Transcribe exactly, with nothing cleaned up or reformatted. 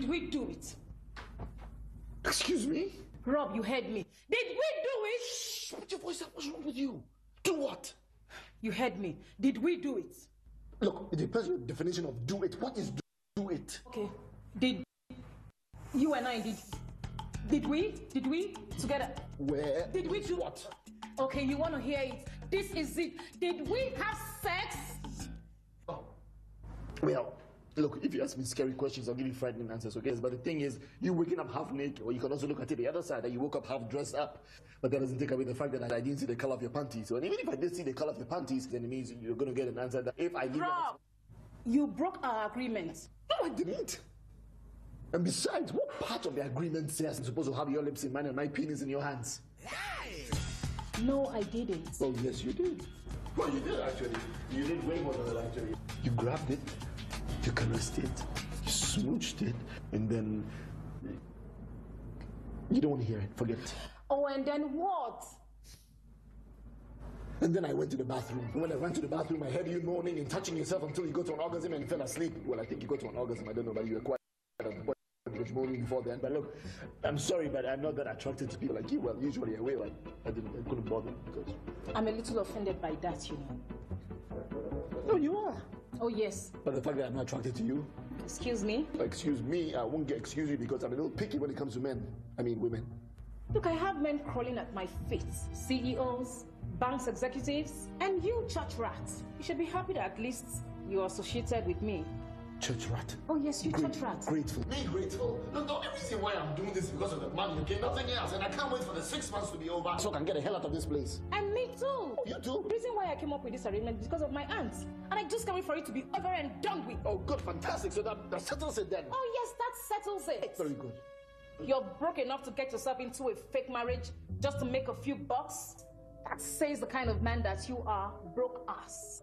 Did we do it? Excuse me? Rob, you heard me. Did we do it? Shh, put your voice up. What's wrong with you? Do what? You heard me. Did we do it? Look, it depends on your definition of do it. What is do, do it? Okay. Did you and I did did we? Did we together? Where? Did we do what? Okay, you want to hear it. This is it. Did we have sex? Oh. Well, look, if you ask me scary questions, I'll give you frightening answers, okay? But the thing is, you waking up half naked, or you can also look at it the other side, that you woke up half dressed up. But that doesn't take away the fact that I didn't see the color of your panties. So, and even if I did see the color of your panties, then it means you're going to get an answer that if I give Rob, you broke our agreement. No, I didn't. And besides, what part of the agreement says I'm supposed to have your lips in mine and my penis in your hands? No, I didn't. Oh, yes, you did. Well, you did, actually. You did way more than that, actually. You grabbed it, you caressed it, you smooched it, and then... You don't want to hear it. Forget it. Oh, and then what? And then I went to the bathroom. And when I went to the bathroom, I heard you moaning and touching yourself until you got to an orgasm and fell asleep. Well, I think you got to an orgasm. I don't know, but you were quite at the point because moaning before then. But look, I'm sorry, but I'm not that attracted to people like you. Well, usually I will. I, I didn't. I couldn't bother because... I'm a little offended by that, you know. No, you are. Oh, yes. But the fact that I'm not attracted to you... Excuse me? Excuse me, I won't get excuse you because I'm a little picky when it comes to men. I mean, women. Look, I have men crawling at my feet. C E Os, banks executives, and you, church rats. You should be happy that at least you're associated with me. Church rat? Oh, yes, you Great, church rat. Grateful. Me grateful? Look, the only reason why I'm doing this is because of the money, okay? Nothing else. And I can't wait for the six months to be over so I can get the hell out of this place. And me too. Oh, you too? The reason why I came up with this arrangement is because of my aunt. And I just can't wait for it to be over and done with. Oh, good, fantastic. So that, that settles it then. Oh, yes, that settles it. Very good. You're broke enough to get yourself into a fake marriage just to make a few bucks? That says the kind of man that you are, broke ass.